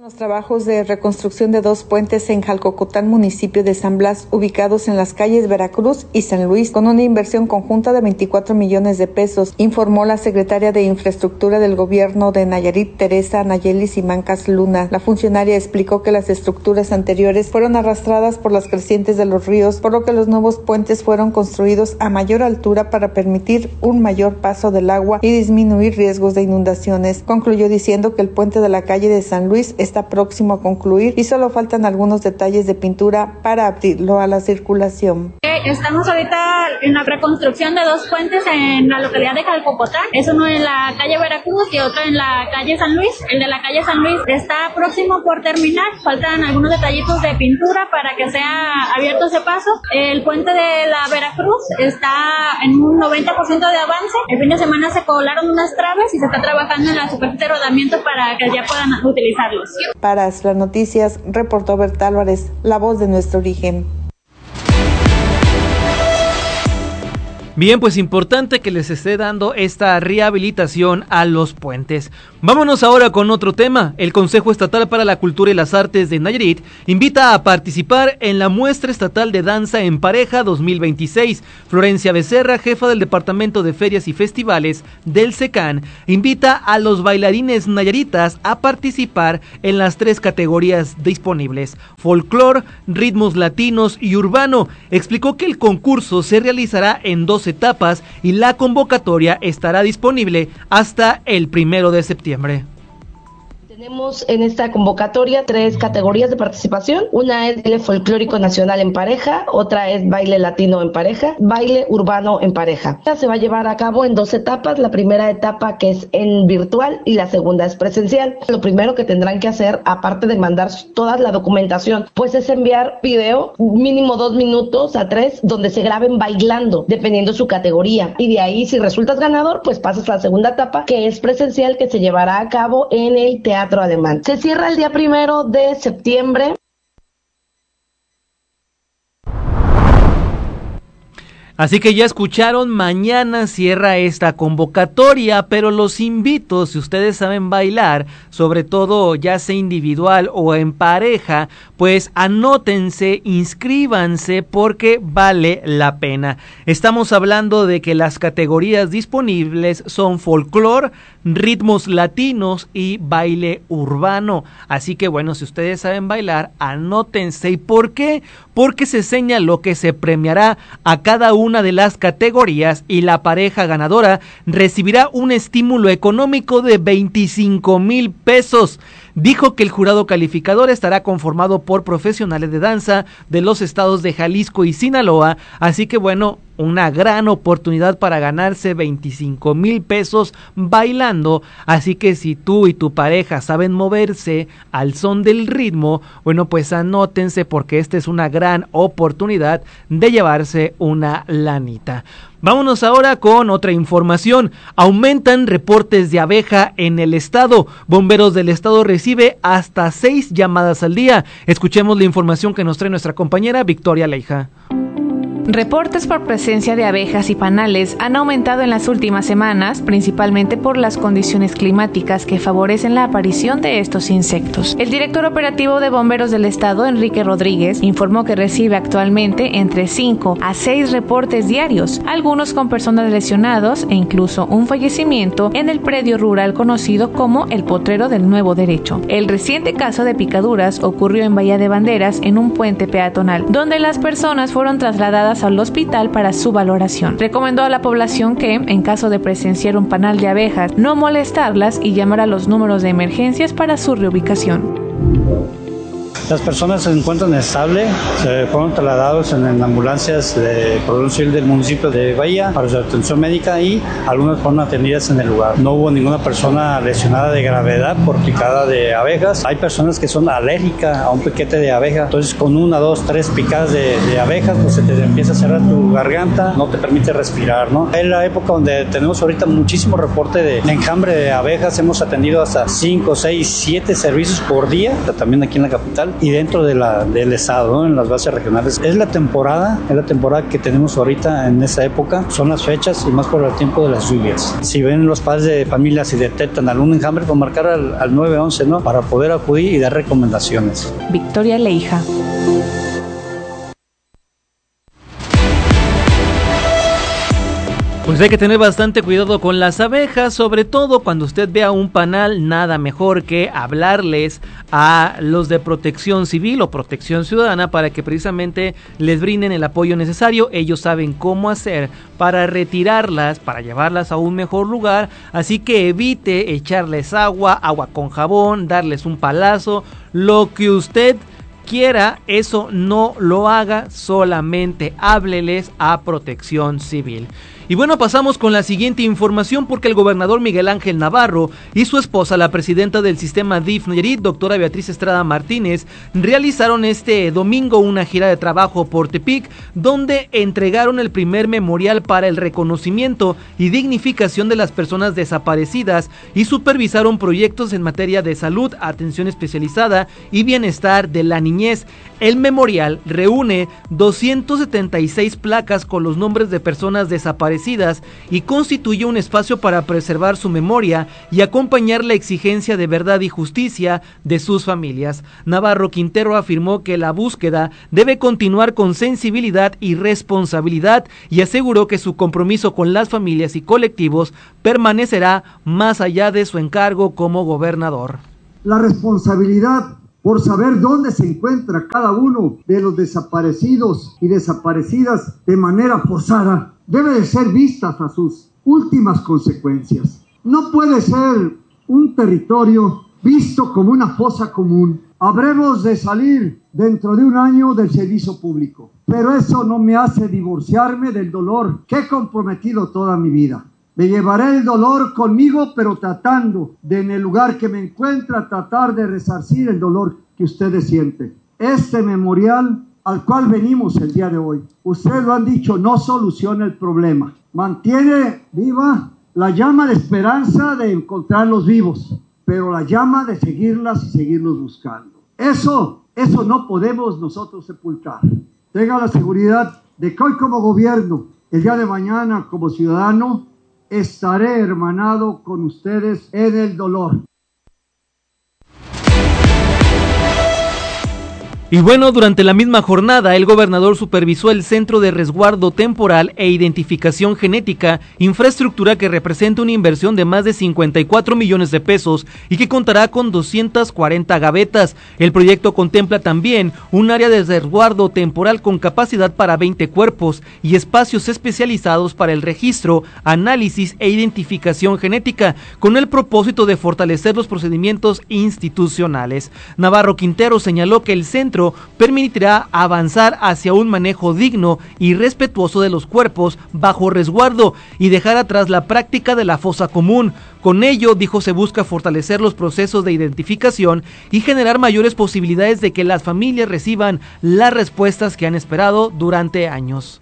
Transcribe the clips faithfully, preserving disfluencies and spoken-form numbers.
Los trabajos de reconstrucción de dos puentes en Jalcocotán, municipio de San Blas, ubicados en las calles Veracruz y San Luis, con una inversión conjunta de veinticuatro millones de pesos, informó la secretaria de Infraestructura del Gobierno de Nayarit, Teresa Nayeli Simancas Luna. La funcionaria explicó que las estructuras anteriores fueron arrastradas por las crecientes de los ríos, por lo que los nuevos puentes fueron construidos a mayor altura para permitir un mayor paso del agua y disminuir riesgos de inundaciones. Concluyó diciendo que el puente de la calle de San Luis es está próximo a concluir y solo faltan algunos detalles de pintura para abrirlo a la circulación. Estamos ahorita en la reconstrucción de dos puentes en la localidad de Jalcocotán. Es uno en la calle Veracruz y otro en la calle San Luis. El de la calle San Luis está próximo por terminar. Faltan algunos detallitos de pintura para que sea abierto ese paso. El puente de la Veracruz está en un noventa por ciento de avance. El fin de semana se colaron unas traves y se está trabajando en la superficie de rodamiento para que ya puedan utilizarlos. Para las noticias, reportó Berta Álvarez, la voz de nuestro origen. Bien, pues importante que les esté dando esta rehabilitación a los puentes. Vámonos ahora con otro tema. El Consejo Estatal para la Cultura y las Artes de Nayarit invita a participar en la Muestra Estatal de Danza en Pareja dos mil veintiséis. Florencia Becerra, jefa del Departamento de Ferias y Festivales del SECAN, invita a los bailarines nayaritas a participar en las tres categorías disponibles: folclor, ritmos latinos y urbano. Explicó que el concurso se realizará en dos etapas y la convocatoria estará disponible hasta el primero de septiembre. Tenemos en esta convocatoria tres categorías de participación. Una es baile folclórico nacional en pareja, otra es baile latino en pareja, baile urbano en pareja. Esta se va a llevar a cabo en dos etapas. La primera etapa, que es en virtual, y la segunda es presencial. Lo primero que tendrán que hacer, aparte de mandar toda la documentación, pues es enviar video, mínimo dos minutos a tres, donde se graben bailando, dependiendo su categoría. Y de ahí, si resultas ganador, pues pasas a la segunda etapa, que es presencial, que se llevará a cabo en el Teatro Alemán. Se cierra el día primero de septiembre. Así que ya escucharon, mañana cierra esta convocatoria, pero los invito, si ustedes saben bailar, sobre todo ya sea individual o en pareja, pues anótense, inscríbanse porque vale la pena. Estamos hablando de que las categorías disponibles son folclor, ritmos latinos y baile urbano. Así que bueno, si ustedes saben bailar, anótense. ¿Y por qué? Porque se señaló que se premiará a cada una de las categorías y la pareja ganadora recibirá un estímulo económico de veinticinco mil pesos. Dijo que el jurado calificador estará conformado por profesionales de danza de los estados de Jalisco y Sinaloa, así que bueno, una gran oportunidad para ganarse veinticinco mil pesos bailando. Así que si tú y tu pareja saben moverse al son del ritmo, bueno, pues anótense porque esta es una gran oportunidad de llevarse una lanita. Vámonos ahora con otra información. Aumentan reportes de abeja en el estado. Bomberos del estado recibe hasta seis llamadas al día. Escuchemos la información que nos trae nuestra compañera Victoria Leija. Reportes por presencia de abejas y panales han aumentado en las últimas semanas, principalmente por las condiciones climáticas que favorecen la aparición de estos insectos. El director operativo de Bomberos del Estado, Enrique Rodríguez, informó que recibe actualmente entre cinco a seis reportes diarios, algunos con personas lesionadas e incluso un fallecimiento en el predio rural conocido como el Potrero del Nuevo Derecho. El reciente caso de picaduras ocurrió en Bahía de Banderas, en un puente peatonal, donde las personas fueron trasladadas al hospital para su valoración. Recomendó a la población que, en caso de presenciar un panal de abejas, no molestarlas y llamar a los números de emergencias para su reubicación. Las personas se encuentran estables, se fueron trasladados en, en ambulancias de Protección Civil del municipio de Bahía para su atención médica y algunas fueron atendidas en el lugar. No hubo ninguna persona lesionada de gravedad por picada de abejas. Hay personas que son alérgicas a un piquete de abeja, entonces con una, dos, tres picadas de, de abejas, pues se te empieza a cerrar tu garganta, no te permite respirar, ¿no? Es la época donde tenemos ahorita muchísimo reporte de enjambre de abejas. Hemos atendido hasta cinco, seis, siete servicios por día, también aquí en la capital. y dentro de la, del estado, ¿no? En las bases regionales. Es la temporada, es la temporada que tenemos ahorita en esa época, son las fechas y más por el tiempo de las lluvias. Si ven los padres de familias y detectan algún enjambre, pues marcar al, al nueve once, ¿no? Para poder acudir y dar recomendaciones. Victoria Leija. Pues hay que tener bastante cuidado con las abejas, sobre todo cuando usted vea un panal, nada mejor que hablarles a los de Protección Civil o Protección Ciudadana para que precisamente les brinden el apoyo necesario. Ellos saben cómo hacer para retirarlas, para llevarlas a un mejor lugar, así que evite echarles agua, agua con jabón, darles un palazo, lo que usted quiera, eso no lo haga, solamente hábleles a Protección Civil. Y bueno, pasamos con la siguiente información porque el gobernador Miguel Ángel Navarro y su esposa, la presidenta del sistema D I F Nayarit, doctora Beatriz Estrada Martínez, realizaron este domingo una gira de trabajo por Tepic, donde entregaron el primer memorial para el reconocimiento y dignificación de las personas desaparecidas y supervisaron proyectos en materia de salud, atención especializada y bienestar de la niñez. El memorial reúne doscientas setenta y seis placas con los nombres de personas desaparecidas y constituye un espacio para preservar su memoria y acompañar la exigencia de verdad y justicia de sus familias. Navarro Quintero afirmó que la búsqueda debe continuar con sensibilidad y responsabilidad y aseguró que su compromiso con las familias y colectivos permanecerá más allá de su encargo como gobernador. La responsabilidad por saber dónde se encuentra cada uno de los desaparecidos y desaparecidas de manera forzada debe de ser vistas a sus últimas consecuencias. No puede ser un territorio visto como una fosa común. Habremos de salir dentro de un año del servicio público, pero eso no me hace divorciarme del dolor que he comprometido toda mi vida. Me llevaré el dolor conmigo, pero tratando de, en el lugar que me encuentra, tratar de resarcir el dolor que ustedes sienten. Este memorial al cual venimos el día de hoy, ustedes lo han dicho, no soluciona el problema. Mantiene viva la llama de esperanza de encontrarlos vivos, pero la llama de seguirlas y seguirlos buscando. Eso, eso no podemos nosotros sepultar. Tenga la seguridad de que hoy como gobierno, el día de mañana como ciudadano, estaré hermanado con ustedes en el dolor. Y bueno, durante la misma jornada, el gobernador supervisó el Centro de Resguardo Temporal e Identificación Genética, infraestructura que representa una inversión de más de cincuenta y cuatro millones de pesos y que contará con doscientas cuarenta gavetas. El proyecto contempla también un área de resguardo temporal con capacidad para veinte cuerpos y espacios especializados para el registro, análisis e identificación genética, con el propósito de fortalecer los procedimientos institucionales. Navarro Quintero señaló que el centro permitirá avanzar hacia un manejo digno y respetuoso de los cuerpos bajo resguardo y dejar atrás la práctica de la fosa común. Con ello, dijo, se busca fortalecer los procesos de identificación y generar mayores posibilidades de que las familias reciban las respuestas que han esperado durante años.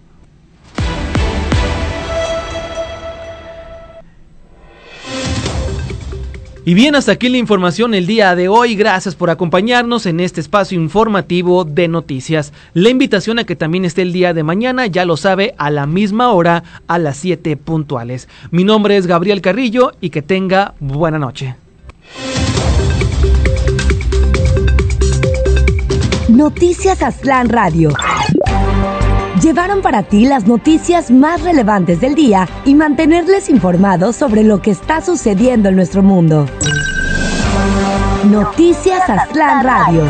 Y bien, hasta aquí la información el día de hoy. Gracias por acompañarnos en este espacio informativo de noticias. La invitación a que también esté el día de mañana, ya lo sabe, a la misma hora, a las siete puntuales. Mi nombre es Gabriel Carrillo y que tenga buena noche. Noticias Aztlán Radio. Llevaron para ti las noticias más relevantes del día y mantenerles informados sobre lo que está sucediendo en nuestro mundo. Noticias Aztlán Radio.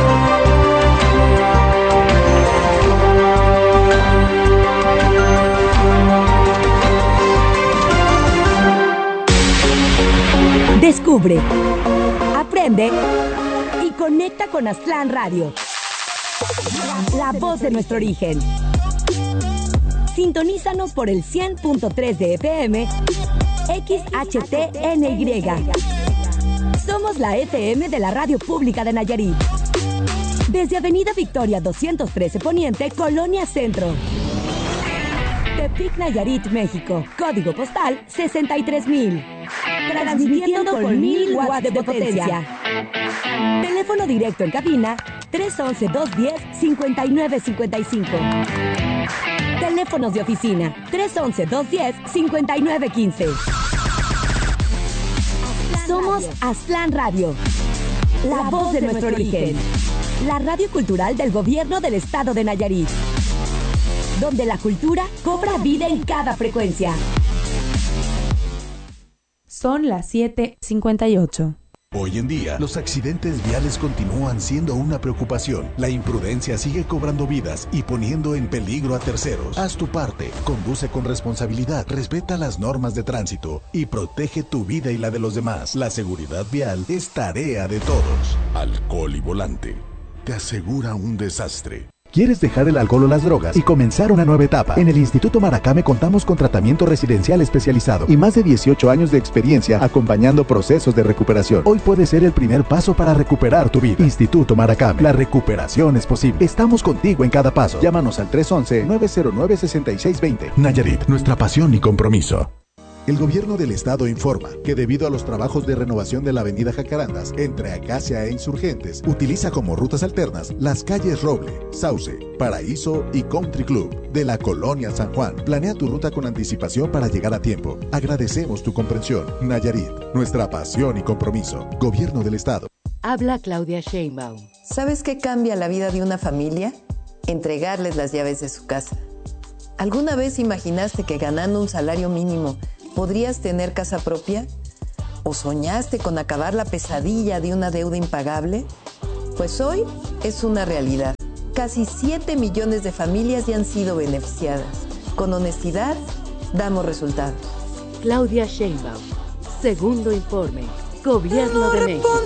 Descubre, aprende y conecta con Aztlán Radio. La voz de nuestro origen. Sintonízanos por el cien punto tres de F M, X H T N Y. Somos la F M de la Radio Pública de Nayarit. Desde Avenida Victoria doscientos trece Poniente, Colonia Centro. Tepic, Nayarit, México. Código postal sesenta y tres mil. Transmitiendo con mil watts de potencia. Teléfono directo en cabina tres once, dos diez, cincuenta y nueve cincuenta y cinco. Teléfonos de oficina tres once, dos diez, cincuenta y nueve quince. Somos Aztlán Radio, la voz de nuestro origen. La radio cultural del gobierno del estado de Nayarit, donde la cultura cobra vida en cada frecuencia. Son las siete cincuenta y ocho. Hoy en día, los accidentes viales continúan siendo una preocupación. La imprudencia sigue cobrando vidas y poniendo en peligro a terceros. Haz tu parte, conduce con responsabilidad, respeta las normas de tránsito y protege tu vida y la de los demás. La seguridad vial es tarea de todos. Alcohol y volante te asegura un desastre. ¿Quieres dejar el alcohol o las drogas y comenzar una nueva etapa? En el Instituto Maracame contamos con tratamiento residencial especializado y más de dieciocho años de experiencia acompañando procesos de recuperación. Hoy puede ser el primer paso para recuperar tu vida. Instituto Maracame, la recuperación es posible. Estamos contigo en cada paso. Llámanos al tres once, nueve cero nueve, seis seis dos cero. Nayarit, nuestra pasión y compromiso. El gobierno del estado informa que debido a los trabajos de renovación de la avenida Jacarandas entre Acacia e Insurgentes, utiliza como rutas alternas las calles Roble, Sauce, Paraíso y Country Club de la Colonia San Juan. Planea tu ruta con anticipación para llegar a tiempo. Agradecemos tu comprensión. Nayarit, nuestra pasión y compromiso. Gobierno del estado. Habla Claudia Sheinbaum. ¿Sabes qué cambia la vida de una familia? Entregarles las llaves de su casa. ¿Alguna vez imaginaste que ganando un salario mínimo podrías tener casa propia? ¿O soñaste con acabar la pesadilla de una deuda impagable? Pues hoy es una realidad. Casi siete millones de familias ya han sido beneficiadas. Con honestidad, damos resultados. Claudia Sheinbaum. Segundo informe. Gobierno de México.